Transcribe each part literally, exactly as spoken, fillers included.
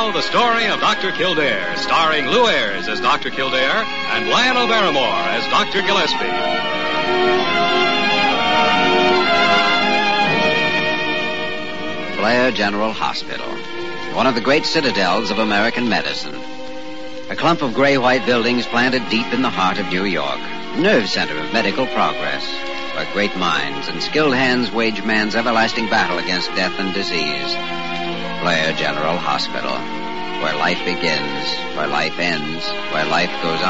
now, the story of Doctor Kildare, starring Lou Ayres as Doctor Kildare and Lionel Barrymore as Doctor Gillespie. Blair General Hospital, one of the great citadels of American medicine. A clump of gray-white buildings planted deep in the heart of New York, nerve center of medical progress, where great minds and skilled hands wage man's everlasting battle against death and disease. Blair General Hospital, where life begins, where life ends, where life goes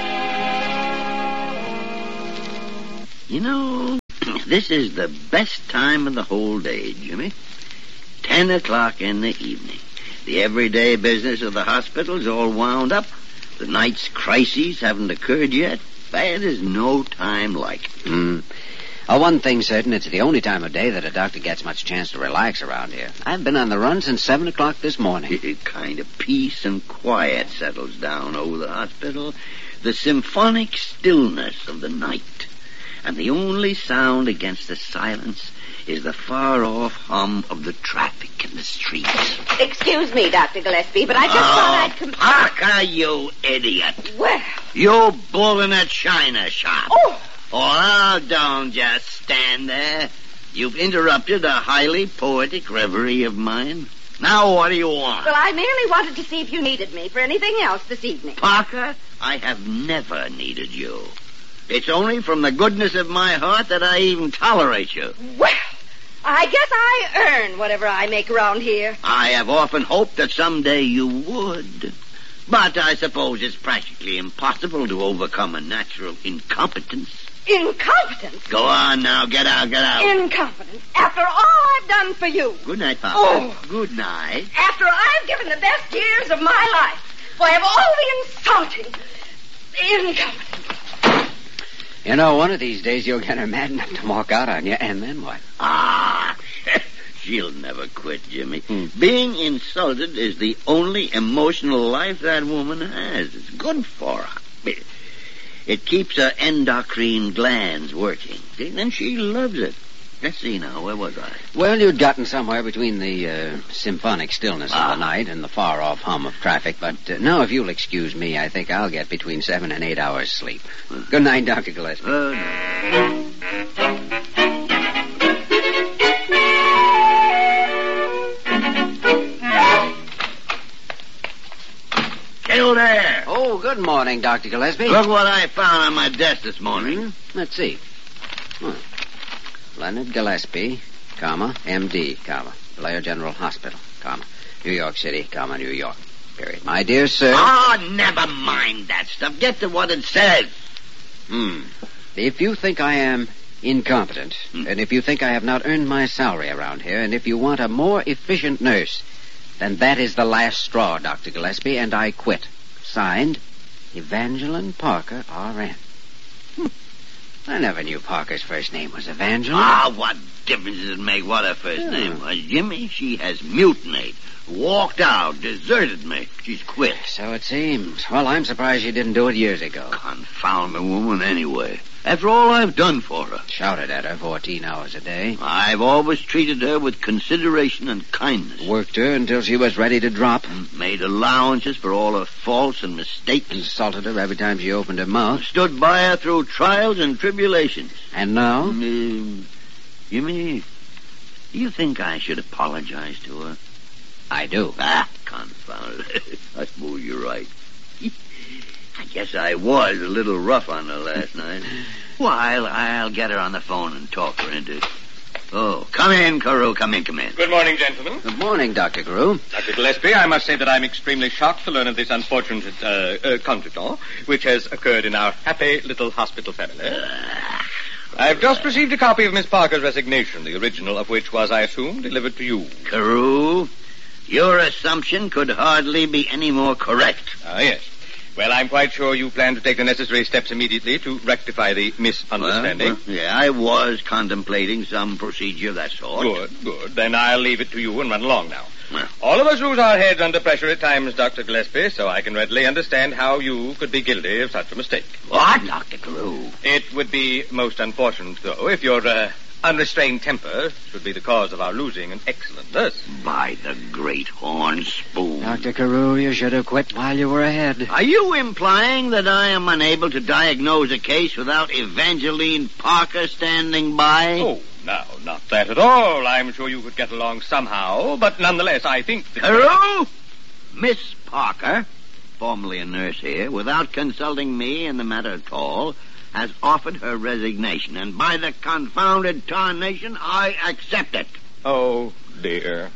on. You know, this is the best time of the whole day, Jimmy. Ten o'clock in the evening. The everyday business of the hospital's all wound up. The night's crises haven't occurred yet. But there's no time like it. Mm. Oh, one thing certain, it's the only time of day that a doctor gets much chance to relax around here. I've been on the run since seven o'clock this morning. A kind of peace and quiet settles down over the hospital. The symphonic stillness of the night. And the only sound against the silence is the far-off hum of the traffic in the streets. Excuse me, Doctor Gillespie, but I just oh, thought I'd come... Parker, you idiot. Well... You bull in a china shop. Oh! Oh, don't just stand there. You've interrupted a highly poetic reverie of mine. Now what do you want? Well, I merely wanted to see if you needed me for anything else this evening. Parker, I have never needed you. It's only from the goodness of my heart that I even tolerate you. Well... I guess I earn whatever I make around here. I have often hoped that someday you would. But I suppose it's practically impossible to overcome a natural incompetence. Incompetence? Go on now. Get out, get out. Incompetence. After all I've done for you. Good night, Papa. Oh. Good night. After I've given the best years of my life. Why, of all the insulting... Incompetence. You know, one of these days you'll get her mad enough to walk out on you, and then what? Ah, she'll never quit, Jimmy. Hmm. Being insulted is the only emotional life that woman has. It's good for her. It, it keeps her endocrine glands working. And she loves it. Let's see now, where was I? Well, you'd gotten somewhere between the uh, symphonic stillness ah. of the night and the far-off hum of traffic. But uh, now, if you'll excuse me, I think I'll get between seven and eight hours sleep. Uh. Good night, Doctor Gillespie. Uh, no. Kildare! Oh, good morning, Doctor Gillespie. Look what I found on my desk this morning. Mm-hmm. Let's see. Oh. Leonard Gillespie, comma, M D, comma, Blair General Hospital, comma, New York City, comma, New York, period. My dear sir... Oh, never mind that stuff. Get to what it says. Hmm. If you think I am incompetent, hmm. and if you think I have not earned my salary around here, and if you want a more efficient nurse, then that is the last straw, Doctor Gillespie, and I quit. Signed, Evangeline Parker, R N. Hmm. I never knew Parker's first name was Evangeline. Ah, what difference does it make what her first yeah. name was, Jimmy? She has mutinied, walked out, deserted me. She's quit. So it seems. Well, I'm surprised she didn't do it years ago. Confound the woman anyway. After all I've done for her. Shouted at her fourteen hours a day. I've always treated her with consideration and kindness. Worked her until she was ready to drop. Made allowances for all her faults and mistakes. Insulted her every time she opened her mouth. Stood by her through trials and tribulations. And now? Uh, Jimmy, do you think I should apologize to her? I do. Ah, confound it. I suppose you're right. I guess I was a little rough on her last night. Well, I'll, I'll get her on the phone and talk her into it. Oh, come in, Carew. Come in, come in. Good morning, gentlemen. Good morning, Doctor Carew. Doctor Gillespie, I must say that I'm extremely shocked to learn of this unfortunate uh, uh, contretemps which has occurred in our happy little hospital family. Uh, I've just received a copy of Miss Parker's resignation, the original of which was, I assume, delivered to you. Carew, your assumption could hardly be any more correct. Ah, yes. Well, I'm quite sure you plan to take the necessary steps immediately to rectify the misunderstanding. Well, well, yeah, I was contemplating some procedure of that sort. Good, good. Then I'll leave it to you and run along now. Well. All of us lose our heads under pressure at times, Doctor Gillespie, so I can readily understand how you could be guilty of such a mistake. What, Doctor Carew? It would be most unfortunate, though, if your uh, unrestrained temper should be the cause of our losing an excellent nurse. By the great horn spoon. Doctor Carew, you should have quit while you were ahead. Are you implying that I am unable to diagnose a case without Evangeline Parker standing by? Oh, no, not that at all. I'm sure you could get along somehow, but nonetheless, I think that... Carew? Miss Parker, formerly a nurse here, without consulting me in the matter at all, has offered her resignation, and by the confounded tarnation, I accept it. Oh, dear.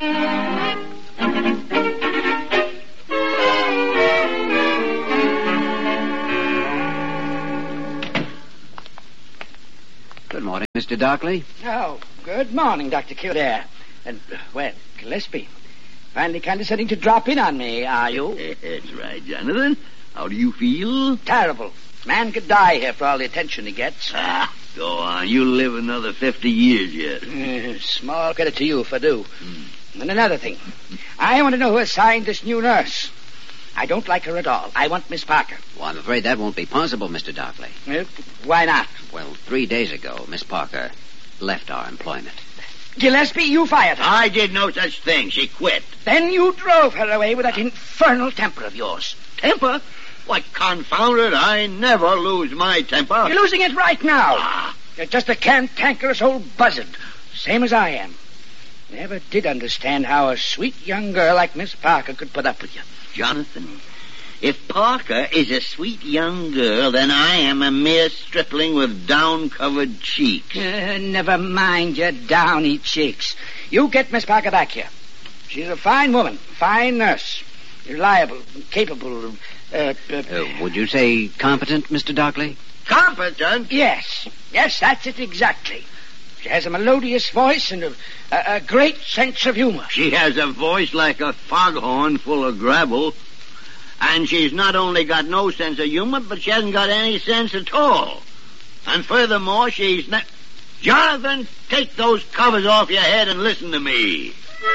Good morning, Mister Dockley. Oh, good morning, Doctor Kildare. And, uh, well, Gillespie, finally condescending to drop in on me, are you? That's right, Jonathan. How do you feel? Terrible. Man could die here for all the attention he gets. Ah, go on. You'll live another fifty years yet. Uh, small credit to you if I do. Mm. And another thing. I want to know who assigned this new nurse. I don't like her at all. I want Miss Parker. Well, I'm afraid that won't be possible, Mister Dockley. Uh, why not? Well, three days ago, Miss Parker left our employment. Gillespie, you fired her. I did no such thing. She quit. Then you drove her away with that infernal temper of yours. Temper? Why, confound it, I never lose my temper. You're losing it right now. Ah. You're just a cantankerous old buzzard, same as I am. Never did understand how a sweet young girl like Miss Parker could put up with you. Jonathan, if Parker is a sweet young girl, then I am a mere stripling with down-covered cheeks. Uh, never mind your downy cheeks. You get Miss Parker back here. She's a fine woman, fine nurse, reliable, capable. Uh, uh, uh, would you say competent, Mister Dockley? Competent? Yes. Yes, that's it exactly. She has a melodious voice and a, a, a great sense of humor. She has a voice like a foghorn full of gravel. And she's not only got no sense of humor, but she hasn't got any sense at all. And furthermore, she's not... Jonathan, take those covers off your head and listen to me.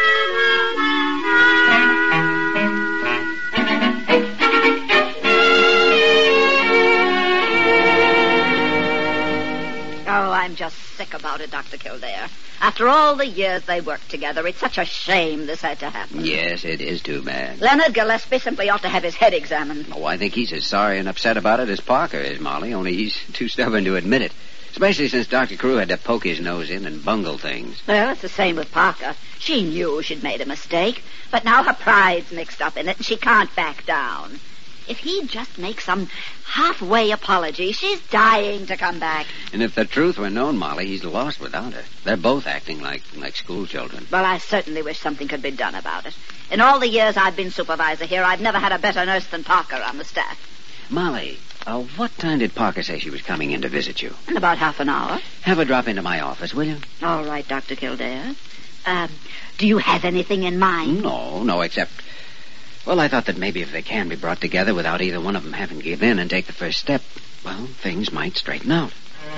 Oh, I'm just sick about it, Doctor Kildare. After all the years they worked together, it's such a shame this had to happen. Yes, it is too bad. Leonard Gillespie simply ought to have his head examined. Oh, I think he's as sorry and upset about it as Parker is, Molly, only he's too stubborn to admit it. Especially since Doctor Carew had to poke his nose in and bungle things. Well, it's the same with Parker. She knew she'd made a mistake, but now her pride's mixed up in it and she can't back down. If he'd just make some halfway apology, she's dying to come back. And if the truth were known, Molly, he's lost without her. They're both acting like like school children. Well, I certainly wish something could be done about it. In all the years I've been supervisor here, I've never had a better nurse than Parker on the staff. Molly, uh, what time did Parker say she was coming in to visit you? In about half an hour. Have her drop into my office, will you? All right, Doctor Kildare. Um, do you have anything in mind? No, no, except... Well, I thought that maybe if they can be brought together without either one of them having to give in and take the first step, well, things might straighten out.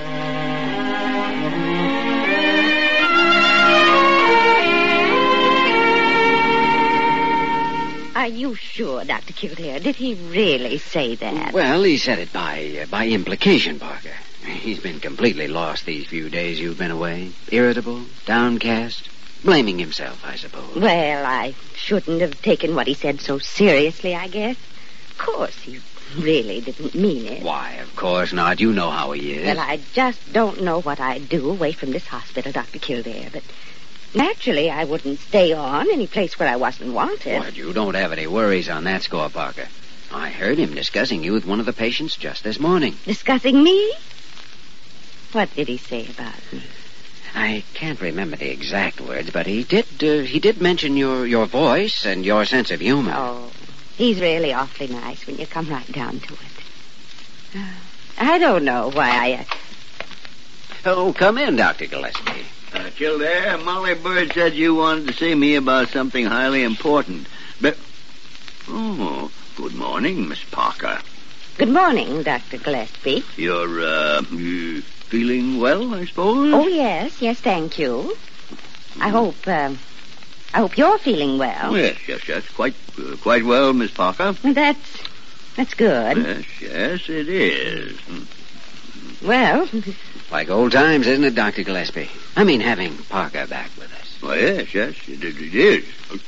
Are you sure, Doctor Kildare? Did he really say that? Well, he said it by uh, by implication, Parker. He's been completely lost these few days you've been away. Irritable, downcast, blaming himself, I suppose. Well, I shouldn't have taken what he said so seriously, I guess. Of course, he really didn't mean it. Why, of course not. You know how he is. Well, I just don't know what I'd do away from this hospital, Doctor Kildare, but naturally I wouldn't stay on any place where I wasn't wanted. Well, you don't have any worries on that score, Parker. I heard him discussing you with one of the patients just this morning. Discussing me? What did he say about me? I can't remember the exact words, but he did uh, he did mention your, your voice and your sense of humor. Oh, he's really awfully nice when you come right down to it. Uh, I don't know why I... Uh... Oh, come in, Doctor Gillespie. Uh, Kildare, Molly Bird said you wanted to see me about something highly important. But... Oh, good morning, Miss Parker. Good morning, Doctor Gillespie. You're, uh... You... feeling well, I suppose? Oh, yes. Yes, thank you. I hope, uh, I hope you're feeling well. Yes, yes, yes. Quite, uh, quite well, Miss Parker. That's, that's good. Yes, yes, it is. Well, Like old times, isn't it, Doctor Gillespie? I mean, having Parker back with us. Well, yes, yes, it, it is.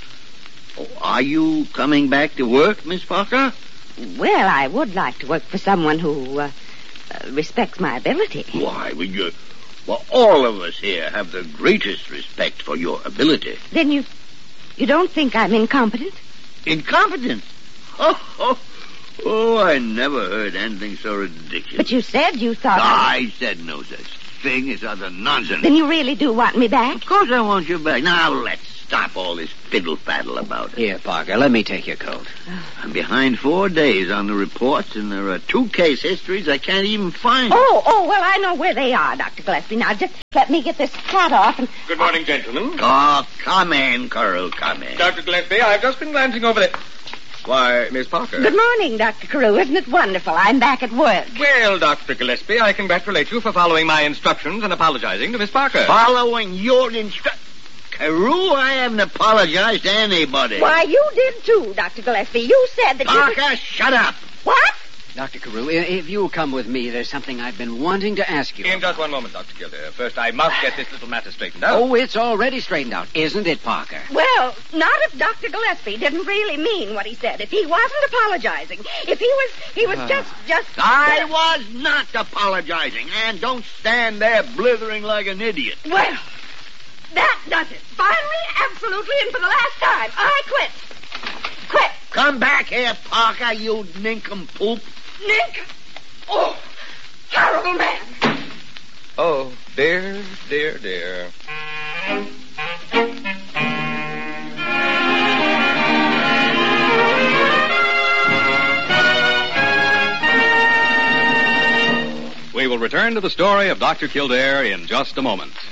Oh, are you coming back to work, Miss Parker? well, I would like to work for someone who uh, uh, respects my ability. Why, well, you, well, all of us here have the greatest respect for your ability. Then you, you don't think I'm incompetent? Incompetent? Oh, oh, oh, I never heard anything so ridiculous. But you said you thought... I... I said no such thing as other nonsense. Then you really do want me back? Of course I want you back. Now, let's stop all this fiddle-faddle about it. Here, Parker, let me take your coat. I'm behind four days on the reports, and there are two case histories I can't even find. Oh, oh, well, I know where they are, Doctor Gillespie. Now, just let me get this hat off and... Good morning, gentlemen. Oh, come in, Curl, come in. Doctor Gillespie, I've just been glancing over the... Why, Miss Parker. Good morning, Doctor Carew. Isn't it wonderful? I'm back at work. Well, Doctor Gillespie, I congratulate you for following my instructions and apologizing to Miss Parker. Following your instructions. Carew, I haven't apologized to anybody. Why, you did too, Doctor Gillespie. You said that Parker, you... shut up. What? Doctor Carew, if you'll come with me, there's something I've been wanting to ask you. In just one moment, Doctor Kildare. First, I must get this little matter straightened out. Oh, it's already straightened out, isn't it, Parker? Well, not if Doctor Gillespie didn't really mean what he said. If he wasn't apologizing. If he was... He was just... just... I was not apologizing, and don't stand there blithering like an idiot. Well, that does it. Finally, absolutely, and for the last time, I quit. Quit. Come back here, Parker, you nincompoop. Nick! Oh, horrible man! Oh, dear, dear, dear. We will return to the story of Doctor Kildare in just a moment.